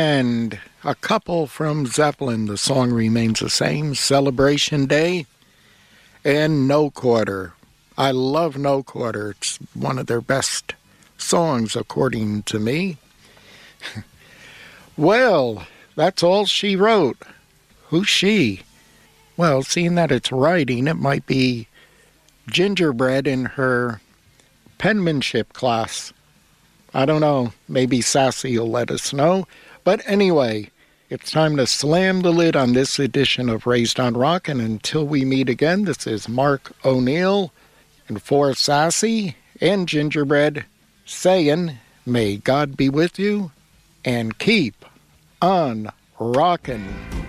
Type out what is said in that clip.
And a couple from Zeppelin. The song remains the same, Celebration Day and No Quarter. I love No Quarter. It's one of their best songs, according to me. Well, that's all she wrote. Who's she? Well, seeing that it's writing, it might be Gingerbread in her penmanship class. I don't know. Maybe Sassy will let us know. But anyway, it's time to slam the lid on this edition of Raised on Rock. And until we meet again, this is Mark O'Neill and for Sassy and Gingerbread saying, may God be with you and keep on rockin'.